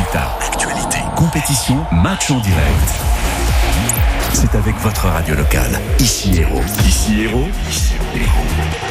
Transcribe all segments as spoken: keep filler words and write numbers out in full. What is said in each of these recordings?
résultats, actualité, compétition, match en direct. C'est avec votre radio locale. Ici Héros. Ici Héros. Ici Héros.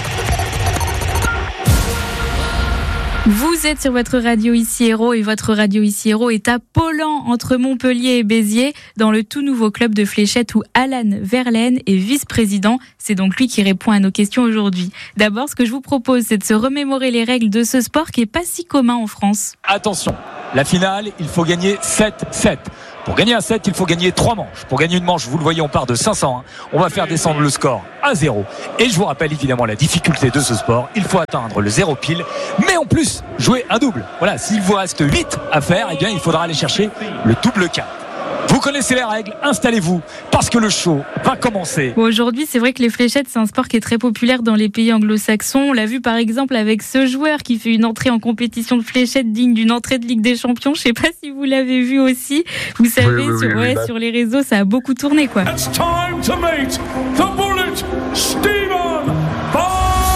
Vous êtes sur votre radio Ici Héros et votre radio Ici Héros est à Pollan, entre Montpellier et Béziers, dans le tout nouveau club de fléchettes où Alan Verlaine est vice-président. C'est donc lui qui répond à nos questions aujourd'hui. D'abord, ce que je vous propose, c'est de se remémorer les règles de ce sport qui est pas si commun en France. Attention, la finale, il faut gagner sept sept. Pour gagner un set, il faut gagner trois manches. Pour gagner une manche, vous le voyez, on part de cinq cent un. On va faire descendre le score à zéro. Et je vous rappelle évidemment la difficulté de ce sport. Il faut atteindre le zéro pile, mais en plus, jouer un double. Voilà, s'il vous reste huit à faire, eh bien, il faudra aller chercher le double quatre. Vous connaissez les règles, installez-vous, parce que le show va commencer. Bon, aujourd'hui, c'est vrai que les fléchettes, c'est un sport qui est très populaire dans les pays anglo-saxons. On l'a vu par exemple avec ce joueur qui fait une entrée en compétition de fléchettes digne d'une entrée de Ligue des Champions. Je sais pas si vous l'avez vu aussi. Vous savez, oui, oui, sur, oui, ouais, oui, sur les réseaux, ça a beaucoup tourné, quoi. It's time to meet the bullet, Stephen Barty.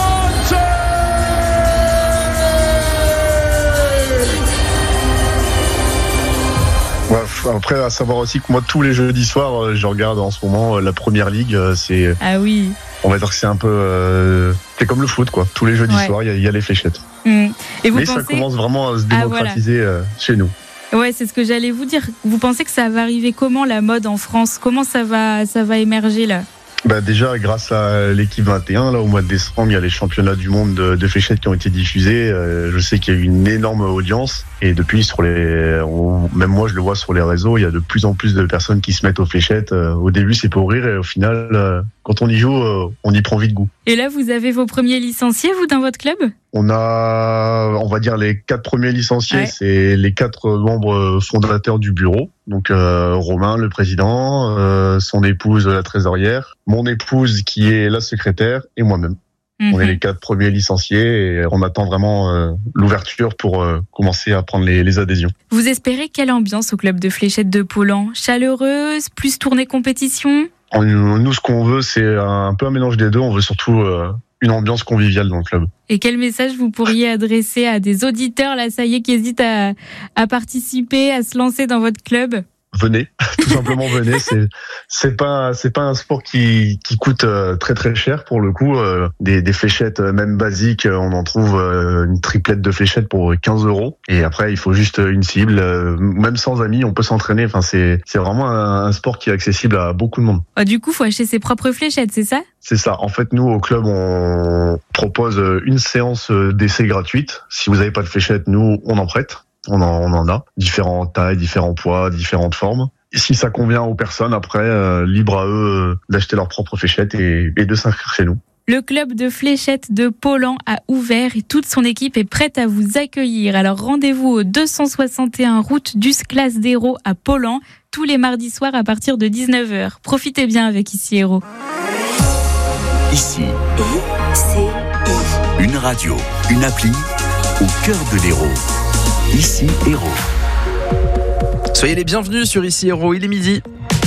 Ouais, après, à savoir aussi que moi, tous les jeudis soirs, je regarde en ce moment la Première Ligue. C'est, ah oui. On va dire que c'est un peu, euh, c'est comme le foot, quoi. Tous les jeudis ouais. soirs, il y, y a les fléchettes. Mmh. Et vous Mais pensez... ça commence vraiment à se démocratiser ah, voilà. chez nous. Ouais, c'est ce que j'allais vous dire. Vous pensez que ça va arriver comment, la mode en France ? Comment ça va, ça va émerger là ? Bah déjà, grâce à l'équipe vingt et un, là, au mois de décembre, il y a les championnats du monde de, de fléchettes qui ont été diffusés. Euh, je sais qu'il y a eu une énorme audience. Et depuis, sur les, on, même moi, je le vois sur les réseaux, il y a de plus en plus de personnes qui se mettent aux fléchettes. Euh, au début, c'est pour rire et au final, euh, quand on y joue, euh, on y prend vite goût. Et là, vous avez vos premiers licenciés, vous, dans votre club ? On a, on va dire, les quatre premiers licenciés, ouais. c'est les quatre membres fondateurs du bureau. Donc euh, Romain, le président, euh, son épouse, la trésorière, mon épouse qui est la secrétaire et moi-même. Mmh. On est les quatre premiers licenciés et on attend vraiment euh, l'ouverture pour euh, commencer à prendre les, les adhésions. Vous espérez quelle ambiance au club de fléchettes de Pollan ? Chaleureuse, plus tournée compétition ? Nous, ce qu'on veut, c'est un peu un mélange des deux. On veut surtout euh, une ambiance conviviale dans le club. Et quel message vous pourriez adresser à des auditeurs, là, ça y est, qui hésitent à, à participer, à se lancer dans votre club ? Venez, tout simplement venez. C'est c'est pas c'est pas un sport qui qui coûte euh, très très cher pour le coup. Euh, des des fléchettes même basiques, on en trouve euh, une triplette de fléchettes pour quinze euros. Et après, il faut juste une cible. Euh, même sans amis, on peut s'entraîner. Enfin, c'est c'est vraiment un, un sport qui est accessible à beaucoup de monde. Ah, du coup, faut acheter ses propres fléchettes, c'est ça ? C'est ça. En fait, nous au club, on propose une séance d'essai gratuite. Si vous n'avez pas de fléchettes, nous on en prête. On en, on en a, différentes tailles, différents poids, différentes formes. Et si ça convient aux personnes, après, euh, libre à eux euh, d'acheter leurs propres fléchettes et, et de s'inscrire chez nous. Le club de fléchettes de Pollan a ouvert et toute son équipe est prête à vous accueillir. Alors rendez-vous au deux cent soixante et un route d'Usclas d'Hérault à Pollan, tous les mardis soirs à partir de dix-neuf heures. Profitez bien avec Ici Héros. Ici, une radio, une appli au cœur de l'Hérault. Ici Héros. Soyez les bienvenus sur Ici Héros, il est midi.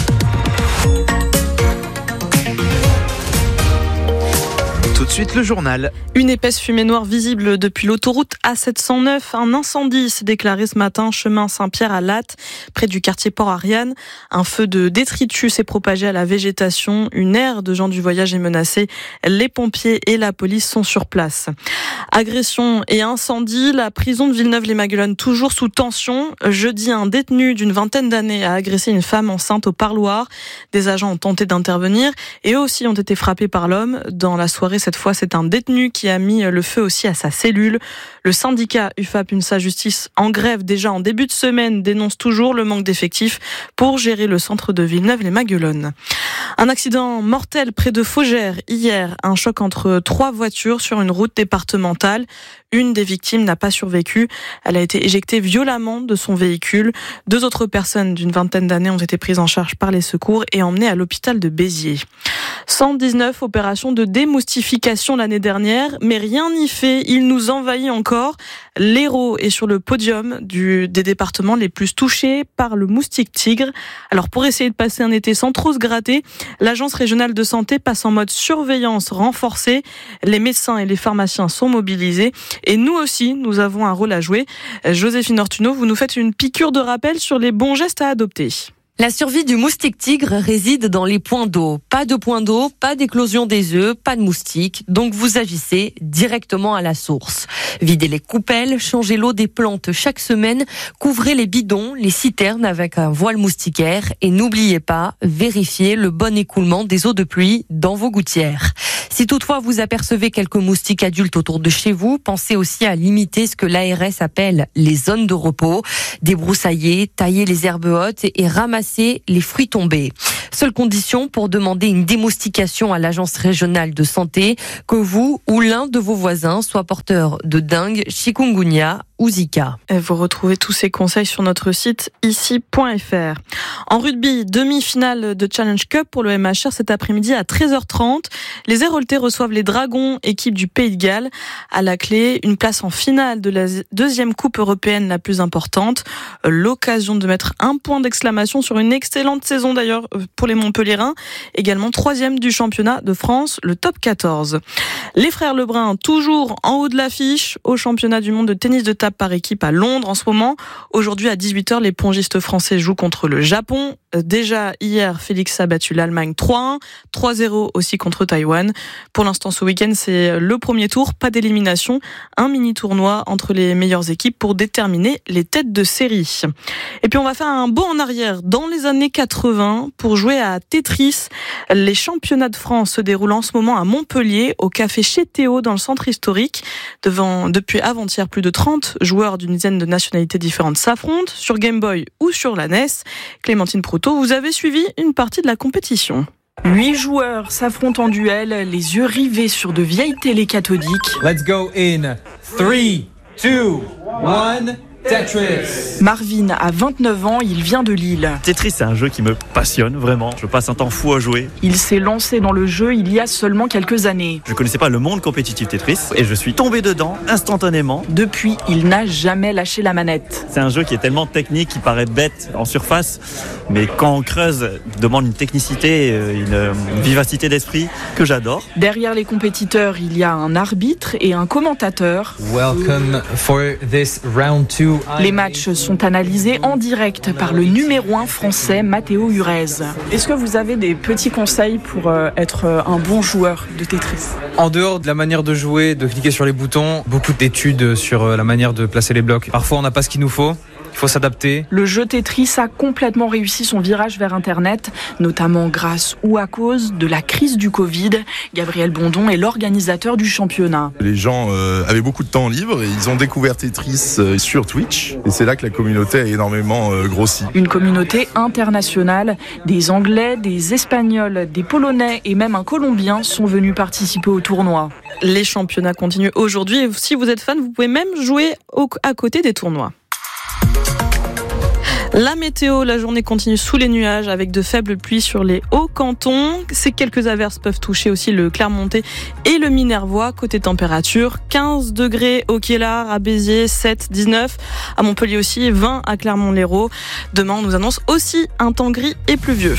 Tout de suite le journal. Une épaisse fumée noire visible depuis l'autoroute A sept cent neuf. Un incendie s'est déclaré ce matin, chemin Saint-Pierre à Latte, près du quartier Port-Ariane. Un feu de détritus s'est propagé à la végétation. Une aire de gens du voyage est menacée. Les pompiers et la police sont sur place. Agression et incendie. La prison de Villeneuve-les-Maguelones toujours sous tension. Jeudi, un détenu d'une vingtaine d'années a agressé une femme enceinte au parloir. Des agents ont tenté d'intervenir et eux aussi ont été frappés par l'homme. Dans la soirée, cette fois, c'est un détenu qui a mis le feu aussi à sa cellule. Le syndicat U F A P UNSA Justice, en grève déjà en début de semaine, dénonce toujours le manque d'effectifs pour gérer le centre de Villeneuve-les-Maguelones. Un accident mortel près de Faugères hier. Un choc entre trois voitures sur une route départementale. Une des victimes n'a pas survécu. Elle a été éjectée violemment de son véhicule. Deux autres personnes d'une vingtaine d'années ont été prises en charge par les secours et emmenées à l'hôpital de Béziers. cent dix-neuf opérations de démoustification éradication l'année dernière, mais rien n'y fait, il nous envahit encore. L'Hérault est sur le podium du, des départements les plus touchés par le moustique tigre. Alors pour essayer de passer un été sans trop se gratter, l'Agence régionale de santé passe en mode surveillance renforcée. Les médecins et les pharmaciens sont mobilisés et nous aussi, nous avons un rôle à jouer. Joséphine Ortuno, vous nous faites une piqûre de rappel sur les bons gestes à adopter. La survie du moustique tigre réside dans les points d'eau. Pas de point d'eau, pas d'éclosion des œufs, pas de moustiques. Donc vous agissez directement à la source. Videz les coupelles, changez l'eau des plantes chaque semaine, couvrez les bidons, les citernes avec un voile moustiquaire et n'oubliez pas, vérifiez le bon écoulement des eaux de pluie dans vos gouttières. Si toutefois vous apercevez quelques moustiques adultes autour de chez vous, pensez aussi à limiter ce que l'A R S appelle les zones de repos, débroussailler, tailler les herbes hautes et ramasser les fruits tombés. Seule condition pour demander une démoustication à l'Agence régionale de santé, que vous ou l'un de vos voisins soit porteur de dengue, chikungunya ou Zika. Vous retrouvez tous ces conseils sur notre site ici point f r. En rugby, demi-finale de Challenge Cup pour le M H R cet après-midi à treize heures trente. Les Héraultais reçoivent les Dragons, équipe du Pays de Galles. À la clé, une place en finale de la deuxième coupe européenne la plus importante. L'occasion de mettre un point d'exclamation sur une excellente saison d'ailleurs pour les Montpelliérains. Également troisième du championnat de France, le top quatorze. Les frères Lebrun, toujours en haut de l'affiche au championnat du monde de tennis de table par équipe à Londres en ce moment. Aujourd'hui à dix-huit heures, les pongistes français jouent contre le Japon. Déjà hier, Félix a battu l'Allemagne trois un, trois zéro aussi contre Taïwan. Pour l'instant, ce week-end, c'est le premier tour, pas d'élimination. Un mini-tournoi entre les meilleures équipes pour déterminer les têtes de série. Et puis on va faire un bond en arrière dans les années quatre-vingts pour jouer à Tetris. Les championnats de France se déroulent en ce moment à Montpellier, au café chez Théo dans le centre historique. Devant, depuis avant-hier, plus de trente joueurs d'une dizaine de nationalités différentes s'affrontent sur Game Boy ou sur la N E S. Clémentine Proutot, vous avez suivi une partie de la compétition. Huit joueurs s'affrontent en duel, les yeux rivés sur de vieilles télés cathodiques. Let's go in three, two, one... Tetris. Marvin a vingt-neuf ans, il vient de Lille. Tetris, c'est un jeu qui me passionne vraiment. Je passe un temps fou à jouer. Il s'est lancé dans le jeu il y a seulement quelques années. Je connaissais pas le monde compétitif Tetris et je suis tombé dedans instantanément. Depuis, il n'a jamais lâché la manette. C'est un jeu qui est tellement technique, qui paraît bête en surface, mais quand on creuse, il demande une technicité, une vivacité d'esprit que j'adore. Derrière les compétiteurs, il y a un arbitre et un commentateur. Welcome for this round two. Les matchs sont analysés en direct par le numéro un français Matteo Urez. Est-ce que vous avez des petits conseils pour être un bon joueur de Tetris ? En dehors de la manière de jouer, de cliquer sur les boutons, beaucoup d'études sur la manière de placer les blocs. Parfois on n'a pas ce qu'il nous faut. Il faut s'adapter. Le jeu Tetris a complètement réussi son virage vers Internet, notamment grâce ou à cause de la crise du Covid. Gabriel Bondon est l'organisateur du championnat. Les gens euh, avaient beaucoup de temps libre et ils ont découvert Tetris euh, sur Twitch. Et c'est là que la communauté a énormément euh, grossi. Une communauté internationale. Des Anglais, des Espagnols, des Polonais et même un Colombien sont venus participer au tournoi. Les championnats continuent aujourd'hui et si vous êtes fan, vous pouvez même jouer au, à côté des tournois. La météo, la journée continue sous les nuages avec de faibles pluies sur les hauts cantons. Ces quelques averses peuvent toucher aussi le Clermontais et le Minervois. Côté température, quinze degrés au Kiellar, à Béziers, sept, dix-neuf. À Montpellier aussi, vingt à Clermont-Lérault. Demain, on nous annonce aussi un temps gris et pluvieux.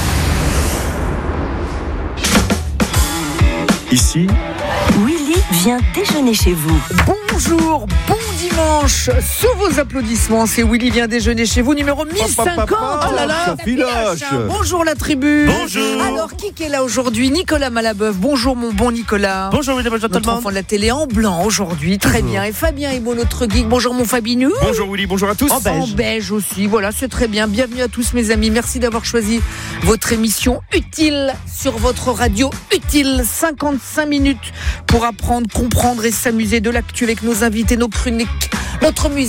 Ici, Willy vient déjeuner chez vous. Bonjour, bon dimanche. Sous vos applaudissements, c'est Willy vient déjeuner chez vous, numéro mille cinquante. Oh là là, bonjour la tribu. Bonjour. Alors, qui est là aujourd'hui ? Nicolas Malabeuf. Bonjour mon bon Nicolas. Bonjour Willy, bonjour tout le monde. Notre enfant de la télé en blanc aujourd'hui, très bien. Et Fabien Ebo, notre geek. Bonjour mon Fabinou. Bonjour Willy, bonjour à tous. En beige. En beige aussi, voilà, c'est très bien. Bienvenue à tous mes amis. Merci d'avoir choisi votre émission utile sur votre radio utile. cinquante-cinq minutes pour apprendre, comprendre et s'amuser de l'actu avec nos invités, nos chroniques, notre musique, nos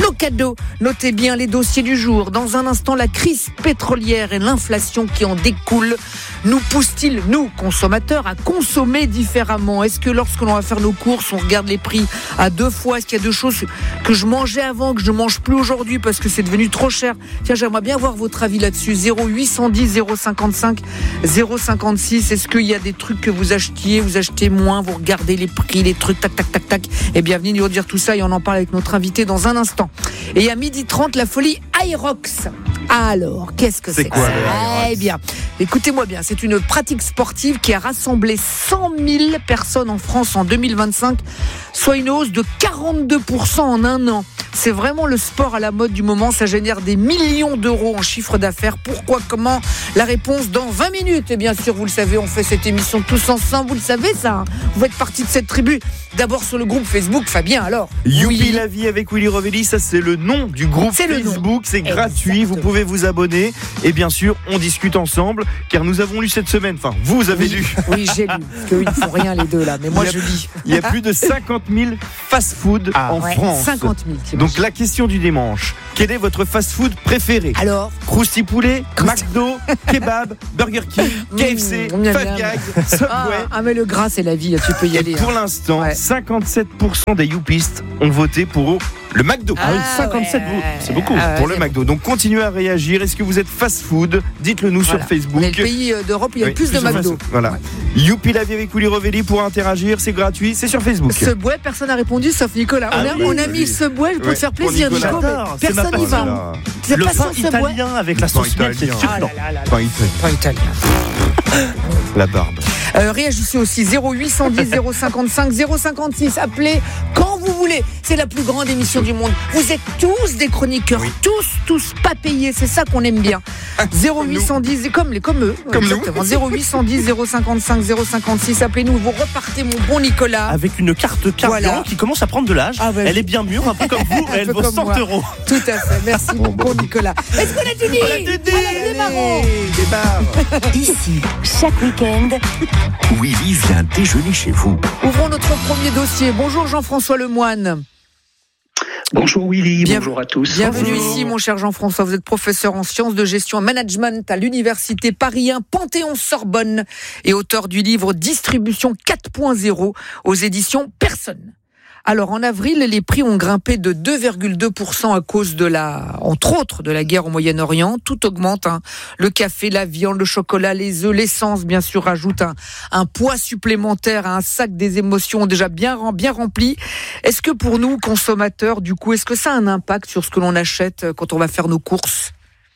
nos cadeaux. Notez bien les dossiers du jour. Dans un instant, la crise pétrolière et l'inflation qui en découle nous poussent-ils, nous, consommateurs, à consommer différemment? Est-ce que lorsque l'on va faire nos courses, on regarde les prix à deux fois? Est-ce qu'il y a deux choses que je mangeais avant, que je ne mange plus aujourd'hui parce que c'est devenu trop cher? Tiens, j'aimerais bien voir votre avis là-dessus. zéro huit cent dix zéro cinquante-cinq zéro cinquante-six. Est-ce qu'il y a des trucs que vous achetiez, vous achetez moins, vous regardez les prix, les trucs, tac, tac, tac, tac? Et bien, venez nous dire tout ça et on en parle avec notre invité dans un instant. Et à midi trente, la folie Aerox. Alors, qu'est-ce que c'est, c'est quoi, ça? Eh bien, écoutez-moi bien, c'est une pratique sportive qui a rassemblé cent mille personnes en France en deux mille vingt-cinq, soit une hausse de quarante-deux pour cent en un an. C'est vraiment le sport à la mode du moment, ça génère des millions d'euros en chiffre d'affaires. Pourquoi, comment? La réponse dans vingt minutes. Et bien sûr, vous le savez, on fait cette émission tous ensemble, vous le savez ça, hein. Vous faites partie de cette tribu. D'abord sur le groupe Facebook, Fabien, alors. Youpi oui. la vie avec Willy Rovelli, ça c'est le nom du groupe c'est Facebook, c'est Exactement. gratuit, vous pouvez vous abonner et bien sûr on discute ensemble car nous avons lu cette semaine, enfin vous avez oui. lu. Oui, j'ai lu, parce qu'eux ils ne font rien les deux là, mais moi a, je lis. Il y a plus de cinquante mille fast-food ah, en ouais, France. cinquante mille. Donc la question du dimanche, quel est votre fast-food préféré? Alors Crousty poulet, McDo, kebab, Burger King, K F C, mmh, Five Guys, Subway. Ah, ah mais le gras c'est la vie, tu peux y et aller. Pour hein. l'instant, ouais. cinquante-sept pour cent des youpistes ont voté pour le McDo. Ah oui, cinquante-sept ouais. c'est beaucoup ah ouais, pour le McDo. Donc continuez à réagir. Est-ce que vous êtes fast-food? Dites-le nous voilà. sur Facebook. On est le pays d'Europe où il y a oui, plus, plus de McDo. Fast-food. Voilà. Ouais. Youpi la vie avec Willy Rovelli pour interagir, c'est gratuit, c'est sur Facebook. Subway, personne n'a répondu sauf Nicolas. Ah on a, oui, on a oui. mis Subway pour ouais. te faire plaisir, Nico. Mais personne n'y va. Le pain italien avec la sauce miel, c'est succulent. Pain italien. Pain italien. La barbe. Euh, réagissez aussi zéro huit cent dix zéro cinquante-cinq zéro cinquante-six. Appelez quand vous voulez. C'est la plus grande émission du monde. Vous êtes tous des chroniqueurs, oui. tous, tous pas payés. C'est ça qu'on aime bien. zéro huit cent dix, comme les, comme eux. Comme exactement. nous. zéro huit cent dix zéro cinquante-cinq zéro cinquante-six. Appelez-nous. Vous repartez, mon bon Nicolas. Avec une carte carburant voilà. qui commence à prendre de l'âge. Ah, bah, elle est bien mûre, un peu comme vous. Elle vaut cent euros. Tout à fait. Merci, mon bon Nicolas. Est-ce qu'on a tout dit? On a tout dit. Démarre. Ici, chaque week-end, Willy vient déjeuner chez vous. Ouvrons notre premier dossier. Bonjour Jean-François Lemoine. Bonjour Willy, Bien, bonjour à tous. Bienvenue bonjour. ici mon cher Jean-François, vous êtes professeur en sciences de gestion et management à l'université Paris un Panthéon-Sorbonne et auteur du livre Distribution quatre point zéro aux éditions Personne. Alors en avril, les prix ont grimpé de deux virgule deux pour cent à cause de la, entre autres, de la guerre au Moyen-Orient. Tout augmente, hein. Le café, la viande, le chocolat, les œufs, l'essence, bien sûr, rajoute un, un poids supplémentaire à un sac des émotions déjà bien, bien rempli. Est-ce que pour nous, consommateurs, du coup, est-ce que ça a un impact sur ce que l'on achète quand on va faire nos courses ?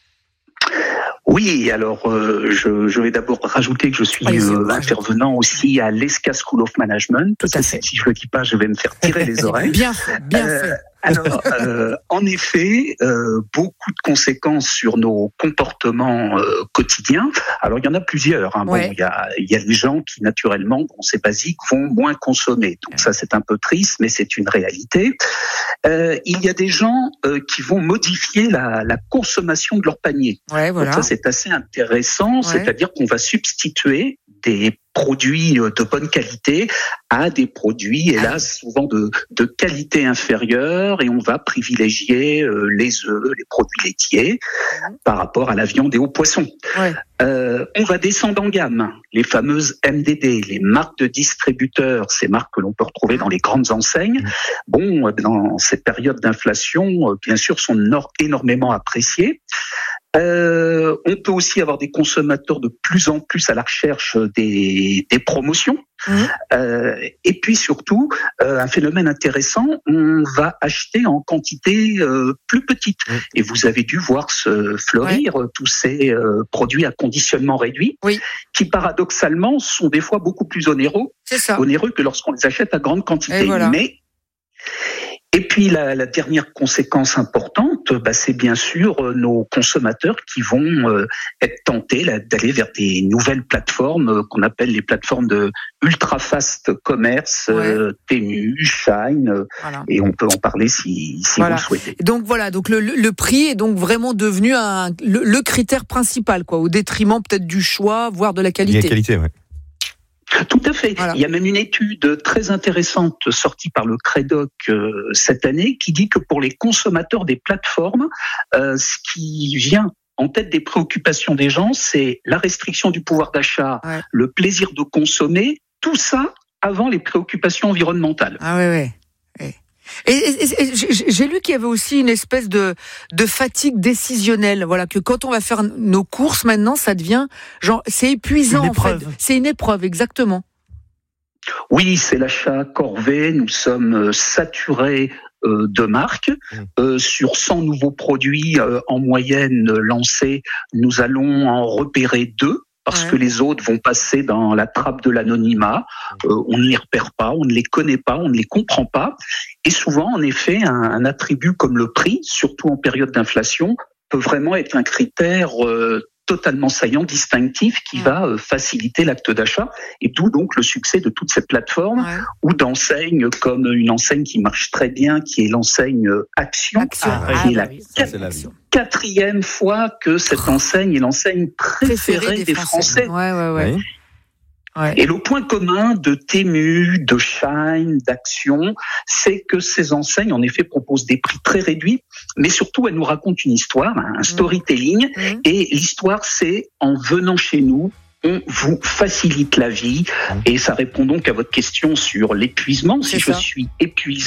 Oui, alors euh, je, je vais d'abord rajouter que je suis euh, intervenant aussi à l'E S C A School of Management. Tout à fait. Si je le dis pas, je vais me faire tirer les oreilles. Bien fait, bien euh, fait. Alors, euh, en effet, euh, beaucoup de conséquences sur nos comportements euh, quotidiens. Alors, il y en a plusieurs. Hein. Ouais. Bon, il y a, il y a les gens qui, naturellement, bon, c'est basique, vont moins consommer. Donc ça, c'est un peu triste, mais c'est une réalité. Euh, il y a des gens euh, qui vont modifier la, la consommation de leur panier. Ouais, voilà. Donc ça, c'est assez intéressant. Ouais. C'est-à-dire qu'on va substituer des produits de bonne qualité à des produits, hélas, souvent de, de qualité inférieure, et on va privilégier euh, les œufs, les produits laitiers mmh. par rapport à la viande et aux poissons. Ouais. Euh, on va descendre en gamme. Les fameuses M D D, les marques de distributeurs, ces marques que l'on peut retrouver dans les grandes enseignes, bon, dans cette période d'inflation, bien sûr, sont énormément appréciées. Euh, on peut aussi avoir des consommateurs de plus en plus à la recherche des, des promotions. Mmh. Euh, et puis surtout, euh, un phénomène intéressant, on va acheter en quantité euh, plus petite. Mmh. Et vous avez dû voir se fleurir ouais. tous ces euh, produits à conditionnement réduit, oui. qui paradoxalement sont des fois beaucoup plus onéreux, C'est ça. onéreux que lorsqu'on les achète à grande quantité. Et voilà. Mais Et puis la, la dernière conséquence importante, bah, c'est bien sûr euh, nos consommateurs qui vont euh, être tentés là, d'aller vers des nouvelles plateformes euh, qu'on appelle les plateformes de ultra fast commerce, ouais. euh, Temu, Shine, euh, voilà. et on peut en parler si, si voilà. vous le souhaitez. Donc voilà, donc le, le prix est donc vraiment devenu un, le, le critère principal, quoi, au détriment peut-être du choix, voire de la qualité. La qualité, ouais. Tout à fait. Voilà. Il y a même une étude très intéressante sortie par le Crédoc euh, cette année qui dit que pour les consommateurs des plateformes, euh, ce qui vient en tête des préoccupations des gens, c'est la restriction du pouvoir d'achat, ouais. le plaisir de consommer, tout ça avant les préoccupations environnementales. Ah ouais, ouais. ouais. Et, et, et j'ai lu qu'il y avait aussi une espèce de, de fatigue décisionnelle. Voilà, que quand on va faire nos courses maintenant, ça devient genre, c'est épuisant en fait. C'est une épreuve, exactement. Oui, c'est l'achat corvée. Nous sommes saturés euh, de marques. Euh, sur cent nouveaux produits euh, en moyenne lancés, nous allons en repérer deux. Parce ouais. que les autres vont passer dans la trappe de l'anonymat, euh, on ne les repère pas, on ne les connaît pas, on ne les comprend pas. Et souvent, en effet, un, un attribut comme le prix, surtout en période d'inflation, peut vraiment être un critère euh, totalement saillant, distinctif, qui ouais. va euh, faciliter l'acte d'achat. Et d'où donc le succès de toutes ces plateformes ouais. ou d'enseignes comme une enseigne qui marche très bien, qui est l'enseigne Action, Action. Ah, ah, qui est bah la oui. quatre... la quatrième fois que cette enseigne est l'enseigne préférée, préférée des, des Français. Français. Ouais, ouais, ouais. Oui. Ouais. Et le point commun de Temu, de Shine, d'Action, c'est que ces enseignes, en effet, proposent des prix très réduits, mais surtout, elles nous racontent une histoire, un storytelling. Mmh. Et l'histoire, c'est en venant chez nous, on vous facilite la vie. Mmh. Et ça répond donc à votre question sur l'épuisement. Si je suis épuisé,